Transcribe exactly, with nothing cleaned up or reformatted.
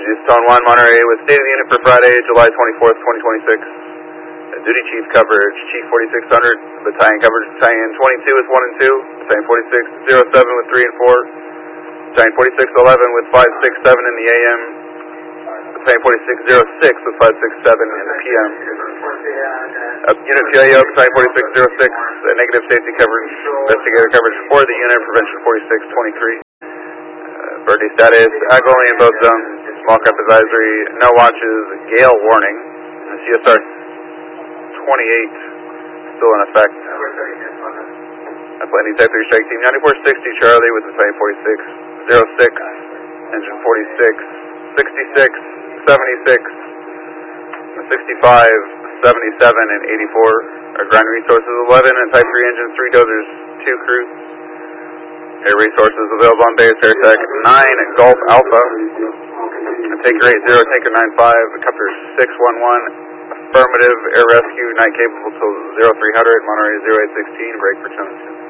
Stone one, Monterey, with state of the unit for Friday, July twenty-fourth, twenty twenty-six. Duty Chief coverage, Chief forty-six hundred, Battalion coverage, Battalion twenty-two with one and two, Battalion forty-six oh seven with three and four, Battalion forty-six eleven with five six seven in the A M, Battalion forty-six oh six with five six seven in the P M. Uh, unit P I O, Battalion forty-six oh six, uh, negative safety coverage, investigator coverage for the unit, prevention forty-six twenty-three. Uh, birdie status, ag only in both zones, small craft advisory, no watches, gale warning, C S R twenty-eight still in effect. Atlantic Type three Strike Team ninety-four sixty Charlie with Battalion forty-six oh six, engine forty-six, sixty-six, seventy-six, sixty-five, seventy-seven, and eighty-four. Our ground resources eleven and Type three engines, three dozers, two crews. Air resources available on base, AirTech nine, Golf Alpha. Taker eight zero, Taker nine five, Copter six one one. Affirmative, air rescue, night capable till zero three hundred, Monterey zero eight sixteen, break for Tennessee.